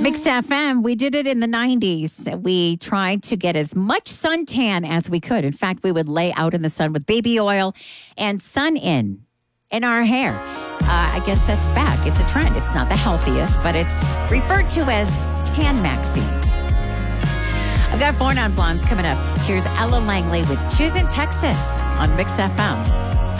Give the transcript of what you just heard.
Mix FM, we did it in the 90s. We tried to get as much suntan as we could. In fact, we would lay out in the sun with baby oil and sun in our hair. I guess that's back. It's a trend. It's not the healthiest, but it's referred to as tan maxi. I've got 4 non-blondes coming up. Here's Ella Langley with Choosing Texas on Mix FM.